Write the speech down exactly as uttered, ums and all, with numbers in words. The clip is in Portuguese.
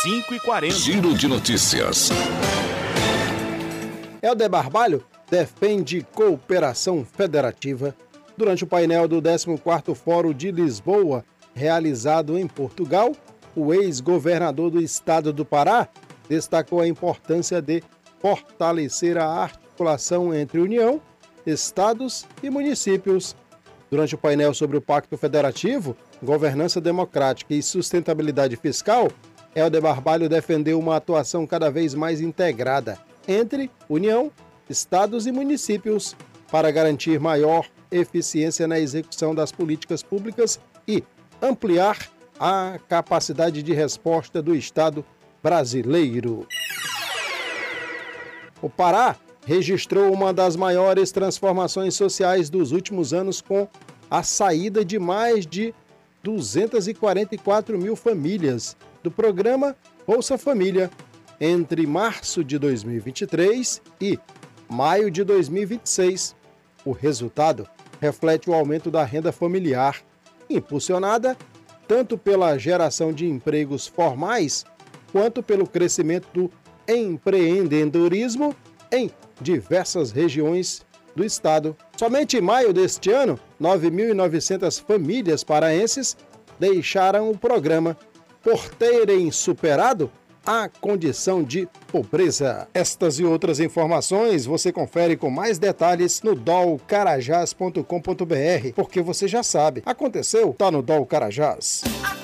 cinco e quarenta. Giro de notícias. Helder Barbalho defende cooperação federativa durante o painel do décimo quarto Fórum de Lisboa, realizado em Portugal. O ex-governador do estado do Pará destacou a importância de fortalecer a articulação entre União, estados e municípios. Durante o painel sobre o Pacto Federativo, Governança Democrática e Sustentabilidade Fiscal, Helder Barbalho defendeu uma atuação cada vez mais integrada entre União, estados e municípios para garantir maior eficiência na execução das políticas públicas e ampliar a capacidade de resposta do Estado brasileiro. O Pará registrou uma das maiores transformações sociais dos últimos anos com a saída de mais de duzentas e quarenta e quatro mil famílias do programa Bolsa Família entre março de dois mil e vinte e três e maio de dois mil e vinte e seis. O resultado reflete o aumento da renda familiar, impulsionada tanto pela geração de empregos formais quanto pelo crescimento do empreendedorismo em diversas regiões do estado. Somente em maio deste ano, nove mil e novecentas famílias paraenses deixaram o programa por terem superado a condição de pobreza. Estas e outras informações você confere com mais detalhes no dol carajás ponto com ponto br, porque você já sabe, aconteceu, tá no Dol Carajás.